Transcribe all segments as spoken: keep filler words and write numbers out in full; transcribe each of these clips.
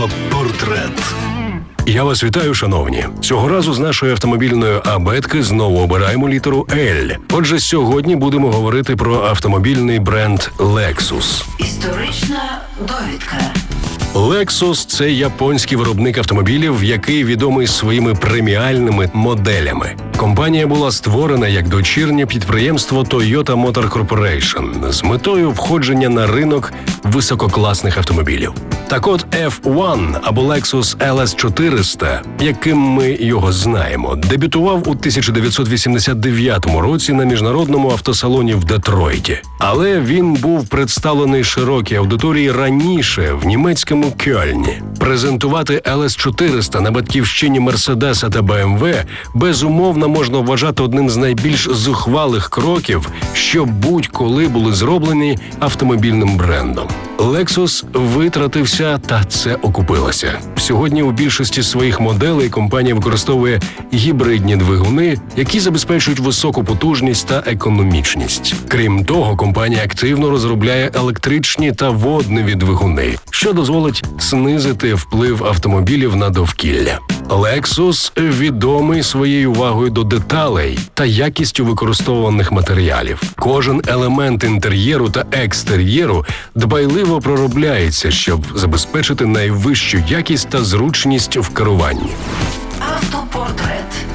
Портрет. Я вас вітаю, шановні. Цього разу з нашої автомобільної абетки знову обираємо літеру L. Отже, сьогодні будемо говорити про автомобільний бренд Lexus. Історична довідка. Lexus – це японський виробник автомобілів, який відомий своїми преміальними моделями. Компанія була створена як дочірнє підприємство Toyota Motor Corporation з метою входження на ринок висококласних автомобілів. Так от еф один або Lexus ел ес чотириста, яким ми його знаємо, дебютував у тисяча дев'ятсот вісімдесят дев'ятому році на міжнародному автосалоні в Детройті. Але він був представлений широкій аудиторії раніше в німецькому Кьольні. Презентувати ел ес чотириста на батьківщині Мерседеса та бе ем ве безумовно можна вважати одним з найбільш зухвалих кроків, що будь-коли були зроблені автомобільним брендом. Lexus витратився, та це окупилося. Сьогодні у більшості своїх моделей компанія використовує гібридні двигуни, які забезпечують високу потужність та економічність. Крім того, компанія активно розробляє електричні та водневі двигуни, що дозволить знизити вплив автомобілів на довкілля. Lexus відомий своєю увагою до деталей та якістю використовуваних матеріалів. Кожен елемент інтер'єру та екстер'єру дбайливо проробляється, щоб забезпечити найвищу якість та зручність в керуванні. Автопортрет.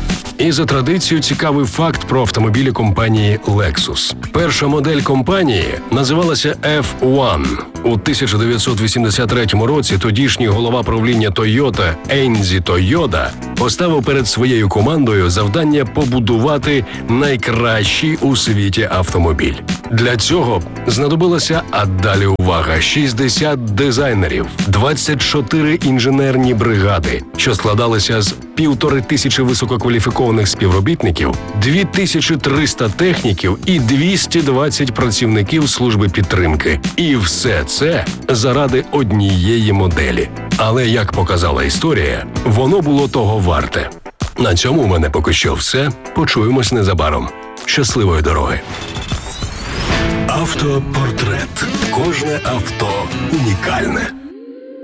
І за традицією цікавий факт про автомобілі компанії Lexus. Перша модель компанії називалася еф один. У тисяча дев'ятсот вісімдесят третьому році тодішній голова правління Toyota Ейнзі Тойода поставив перед своєю командою завдання побудувати найкращий у світі автомобіль. Для цього знадобилося, а далі увага, шістдесят дизайнерів, двадцять чотири інженерні бригади, що складалися з півтори тисячі висококваліфікованих співробітників, дві тисячі триста техніків і двісті двадцять працівників служби підтримки. І все це заради однієї моделі. Але, як показала історія, воно було того варте. На цьому у мене поки що все. Почуємось незабаром. Щасливої дороги! Автопортрет. Кожне авто унікальне.